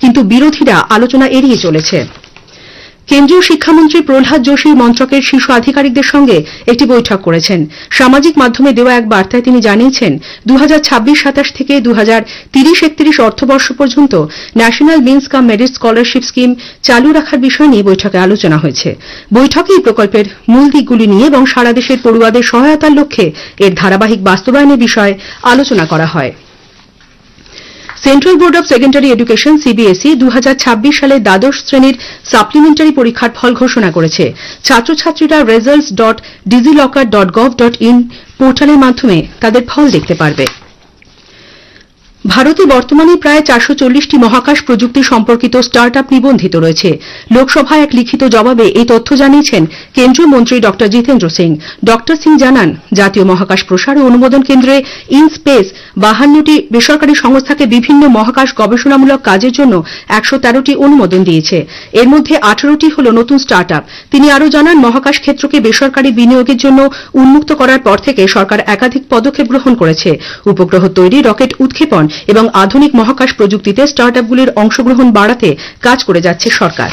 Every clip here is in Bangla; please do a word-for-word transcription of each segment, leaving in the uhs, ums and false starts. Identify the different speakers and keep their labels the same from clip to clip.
Speaker 1: কিন্তু বিরোধীরা আলোচনা এড়িয়ে চলেছে। কেন্দ্রীয় শিক্ষামন্ত্রী প্রহ্লাদ যোশী মন্ত্রকের শীর্ষ আধিকারিকদের সঙ্গে একটি বৈঠক করেছেন। সামাজিক মাধ্যমে দেওয়া এক বার্তায় তিনি জানিয়েছেন, দু হাজার ছাব্বিশ সাতাশ থেকে দু হাজার তিরিশ একত্রিশ অর্থবর্ষ পর্যন্ত ন্যাশনাল মিন্স কাম মেরিট স্কলারশিপ স্কিম চালু রাখার বিষয় নিয়ে বৈঠকে আলোচনা হয়েছে। বৈঠকে এই প্রকল্পের মূল দিকগুলি নিয়ে এবং সারা দেশের পড়ুয়াদের সহায়তার লক্ষ্যে এর ধারাবাহিক বাস্তবায়নের বিষয়ে আলোচনা করা হয়। Central board of secondary education CBSE দু হাজার ছাব্বিশ সালে দ্বাদশ শ্রেণীর সাপ্লিমেন্টারি পরীক্ষার ফল ঘোষণা করেছে। ছাত্রছাত্রীরা results dot DigiLocker dot gov dot in পোর্টালের মাধ্যমে তাদের ফল দেখতে পারবে। ভারতে বর্তমানে প্রায় চারশো চল্লিশটি মহাকাশ প্রযুক্তি সম্পর্কিত স্টার্ট আপ নিবন্ধিত রয়েছে। লোকসভায় এক লিখিত জবাবে এই তথ্য জানিয়েছেন কেন্দ্রীয় মন্ত্রী ড জিতেন্দ্র সিং। ড সিং জানান, জাতীয় মহাকাশ প্রসার ও অনুমোদন কেন্দ্রে ইন স্পেস বাহান্নটি বেসরকারি সংস্থাকে বিভিন্ন মহাকাশ গবেষণামূলক কাজের জন্য একশো তেরোটি অনুমোদন দিয়েছে। এর মধ্যে আঠারোটি হল নতুন স্টার্ট আপ। তিনি আরও জানান, মহাকাশ ক্ষেত্রকে বেসরকারি বিনিয়োগের জন্য উন্মুক্ত করার পর থেকে সরকার একাধিক পদক্ষেপ গ্রহণ করেছে। উপগ্রহ তৈরি, রকেট উৎক্ষেপণ এবং আধুনিক মহাকাশ প্রযুক্তিতে স্টার্ট আপগুলির অংশগ্রহণ বাড়াতে কাজ করে যাচ্ছে সরকার।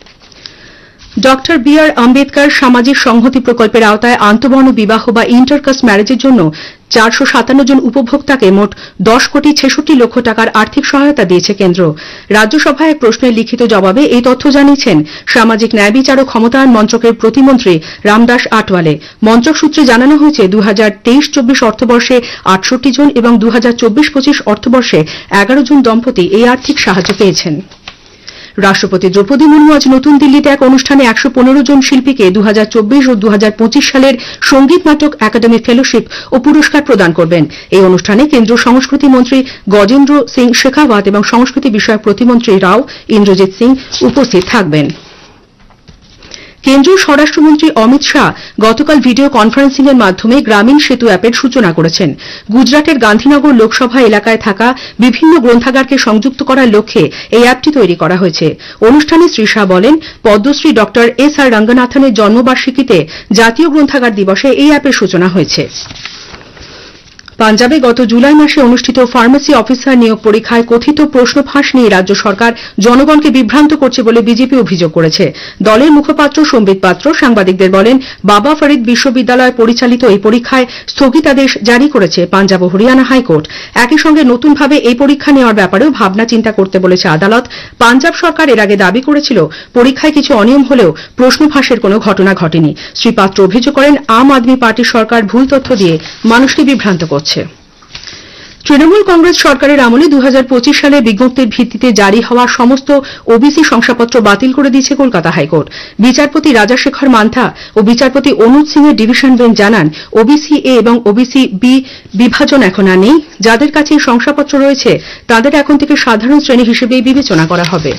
Speaker 1: ড বি আর আম্বেদকর সামাজিক সংহতি প্রকল্পের আওতায় আন্তঃবর্ণ বিবাহ বা ইন্টারকাস্ট ম্যারেজের জন্য চারশো সাতান্ন জন উপভোক্তাকে মোট দশ কোটি ছেষট্টি লক্ষ টাকার আর্থিক সহায়তা দিয়েছে কেন্দ্র। রাজ্যসভায় এক প্রশ্নের লিখিত জবাবে এই তথ্য জানিয়েছেন সামাজিক ন্যায় বিচার ও ক্ষমতায়ন মন্ত্রকের প্রতিমন্ত্রী রামদাস আটওয়ালে। মন্ত্রক সূত্রে জানানো হয়েছে, দু হাজার তেইশ চব্বিশ অর্থবর্ষে আটষট্টি জন এবং দু হাজার চব্বিশ পঁচিশ অর্থবর্ষে এগারো জন দম্পতি এই আর্থিক সাহায্য পেয়েছেন। রাষ্ট্রপতি দ্রৌপদী মুর্মু আজ নতুন দিল্লিতে এক অনুষ্ঠানে একশো পনেরো জন শিল্পীকে দু হাজার চব্বিশ ও দু হাজার পঁচিশ সালের সঙ্গীত নাটক একাডেমি ফেলোশিপ ও পুরস্কার প্রদান করবেন। এই অনুষ্ঠানে কেন্দ্রীয় সংস্কৃতি মন্ত্রী গজেন্দ্র সিং শেখাওয়াত এবং সংস্কৃতি বিষয়ক প্রতিমন্ত্রী রাও ইন্দ্রজিৎ সিং উপস্থিত থাকবেন। কেন্দ্রীয় স্বরাষ্ট্রমন্ত্রী অমিত শাহ গতকাল ভিডিও কনফারেন্সিং এর মাধ্যমে গ্রামীণ সেতু অ্যাপের সূচনা করেছেন। গুজরাটের গান্ধীনগর লোকসভা এলাকায় থাকা বিভিন্ন গ্রন্থাগারকে সংযুক্ত করার লক্ষ্যে এই অ্যাপটি তৈরি করা হয়েছে। অনুষ্ঠানে শ্রী শাহ বলেন, পদ্মশ্রী ড এস আর রঙ্গনাথনের জন্মবার্ষিকীতে জাতীয় গ্রন্থাগার দিবসে এই অ্যাপের সূচনা হয়েছে। পাঞ্জাবে গত জুলাই মাসে অনুষ্ঠিত ফার্মেসি অফিসার নিয়োগ পরীক্ষায় কথিত প্রশ্ন ফাঁস নিয়ে রাজ্য সরকার জনগণকে বিভ্রান্ত করছে বলে বিজেপি অভিযোগ করেছে। দলের মুখপাত্র সম্বিত পাত্র সাংবাদিকদের বলেন, বাবা ফরিদ বিশ্ববিদ্যালয় পরিচালিত এই পরীক্ষায় স্থগিতাদেশ জারি করেছে পাঞ্জাব ও হরিয়ানা হাইকোর্ট। একই সঙ্গে নতুনভাবে এই পরীক্ষা নেওয়ার ব্যাপারেও ভাবনা চিন্তা করতে বলেছে আদালত। পাঞ্জাব সরকার এর আগে দাবি করেছিল, পরীক্ষায় কিছু অনিয়ম হলেও প্রশ্ন ফাঁসের কোনো ঘটনা ঘটেনি। শ্রী পাত্র অভিযোগ করেন, আম আদমি পার্টির সরকার ভুল তথ্য দিয়ে মানুষকে বিভ্রান্ত করছে। তৃণমূল কংগ্রেস সরকারের আমলে দু হাজার পঁচিশ সালে বিজ্ঞপ্তির ভিত্তিতে জারি হওয়া সমস্ত ওবিসি শংসাপত্র বাতিল করে দিয়েছে কলকাতা হাইকোর্ট। বিচারপতি রাজাশেখর মান্থা ও বিচারপতি অনুজ সিং এর ডিভিশন বেঞ্চ জানান, ওবিসি এ এবং ওবিসি বি বিভাজন এখন আর নেই। যাদের কাছে এই শংসাপত্র রয়েছে তাদের এখন থেকে সাধারণ শ্রেণী হিসেবেই বিবেচনা করা হবে।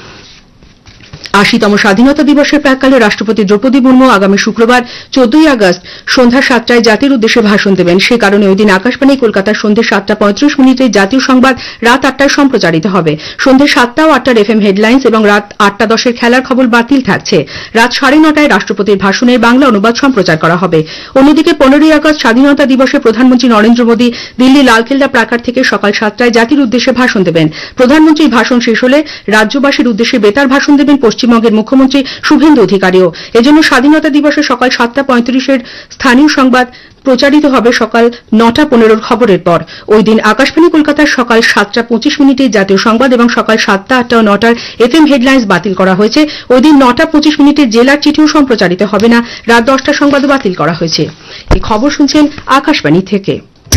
Speaker 1: আশিতম স্বাধীনতা দিবসের প্রাক্কালে রাষ্ট্রপতি দ্রৌপদী মুর্মু আগামী শুক্রবার চোদ্দই আগস্ট সন্ধ্যা সাতটায় জাতির উদ্দেশ্যে ভাষণ দেবেন। সে কারণে ওইদিন আকাশবাণী কলকাতার সন্ধ্যে সাতটা পঁয়ত্রিশ মিনিটে জাতীয় সংবাদ রাত আটটায় সম্প্রচারিত হবে। সন্ধ্যে সাতটা ও আটটার এফ এম হেডলাইন্স এবং রাত আটটা দশের খেলার খবর বাতিল থাকছে। রাত সাড়ে নটায় রাষ্ট্রপতির ভাষণের বাংলা অনুবাদ সম্প্রচার করা হবে। অন্যদিকে পনেরোই আগস্ট স্বাধীনতা দিবসে প্রধানমন্ত্রী নরেন্দ্র মোদী দিল্লি লালকেল্লা প্রাকার থেকে সকাল সাতটায় জাতির উদ্দেশ্যে ভাষণ দেবেন। প্রধানমন্ত্রীর ভাষণ শেষ হলে রাজ্যবাসীর উদ্দেশ্যে বেতার ভাষণ দেবেন পশ্চিমবঙ্গের মুখ্যমন্ত্রী শুভেন্দু অধিকারীও। এজন্য স্বাধীনতা দিবসে সকাল সাতটা পঁয়ত্রিশের স্থানীয় সংবাদ প্রচারিত হবে সকাল নটা পনেরোর খবরের পর। ওই দিন আকাশবাণী কলকাতার সকাল সাতটা পঁচিশ মিনিটে জাতীয় সংবাদ এবং সকাল সাতটা আটটা ও নটার এফ এম হেডলাইন্স বাতিল করা হয়েছে। ওই দিন নটা পঁচিশ মিনিটে জেলার চিঠিও সম্প্রচারিত হবে না। রাত দশটার সংবাদও বাতিল করা হয়েছে। এই খবর শুনছেন আকাশবাণী থেকে।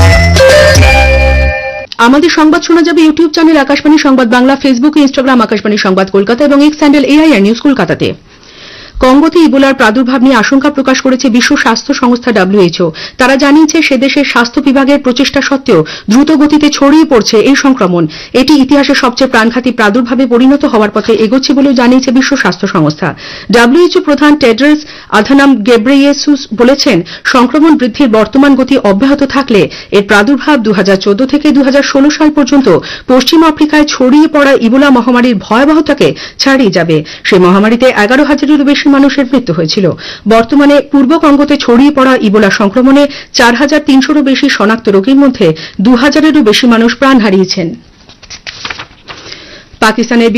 Speaker 1: আমাদের সংবাদ শোনা যাবে ইউটিউব চ্যানেল আকাশবাণী সংবাদ বাংলা, ফেসবুকে, ইনস্টাগ্রাম আকাশবাণী সংবাদ কলকাতা এবং এক্স হ্যান্ডেল এআইআর নিউজ কলকাতাতে। কঙ্গোতে ইবোলার প্রাদুর্ভাব নিয়ে আশঙ্কা প্রকাশ করেছে বিশ্ব স্বাস্থ্য সংস্থা ডব্লিউএইচও। তারা জানিয়েছে, সে দেশের স্বাস্থ্য বিভাগের প্রচেষ্টা সত্ত্বেও দ্রুত গতিতে ছড়িয়ে পড়ছে এই সংক্রমণ। এটি ইতিহাসের সবচেয়ে প্রাণঘাতী প্রাদুর্ভাবে পরিণত হওয়ার পথে এগোচ্ছে বলেও জানিয়েছে বিশ্ব স্বাস্থ্য সংস্থা। ডব্লিউএইচও প্রধান টেড্রোস আধানাম গেব্রেয়েসুস বলেছেন, সংক্রমণ বৃদ্ধির বর্তমান গতি অব্যাহত থাকলে এর প্রাদুর্ভাব দু হাজার চোদ্দ থেকে দু হাজার ষোলো সাল পর্যন্ত পশ্চিম আফ্রিকায় ছড়িয়ে পড়া ইবোলা মহামারীর ভয়াবহতাকে ছাড়িয়ে যাবে। সেই মহামারীতে এগারো হাজারেরও বেশি মানুষের মৃত্যু হয়েছিল। বর্তমানে পূর্ব কঙ্গোতে ছড়িয়ে পড়া ইবোলা সংক্রমণে চার হাজার তিনশোরও বেশি শনাক্ত রোগীর মধ্যে দু হাজারেরও বেশি মানুষ প্রাণ হারিয়েছেন। পাকিস্তানের